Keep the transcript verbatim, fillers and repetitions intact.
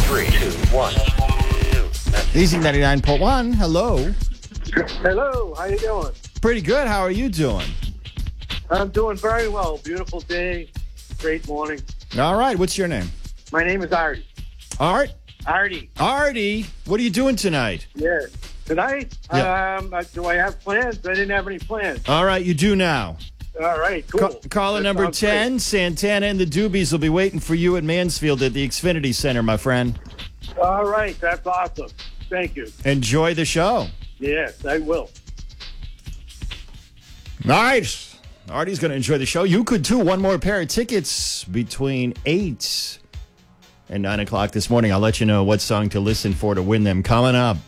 Three, two, one. Easy ninety-nine point one. Hello. Hello, how you doing? Pretty good. How are you doing? I'm doing very well. Beautiful day, great morning. All right. What's your name? My name is Artie. Art. Artie. Artie. What are you doing tonight? Yeah. Tonight, Yeah. um, uh, do I have plans? I didn't have any plans. All right. You do now. All right, cool. Ca- caller That number sounds ten, great. Santana and the Doobies will be waiting for you at Mansfield at the Xfinity Center, my friend. All right, that's awesome. Thank you. Enjoy the show. Yes, I will. Nice. Artie's going to enjoy the show. You could too. One more pair of tickets between eight and nine o'clock this morning. I'll let you know what song to listen for to win them coming up.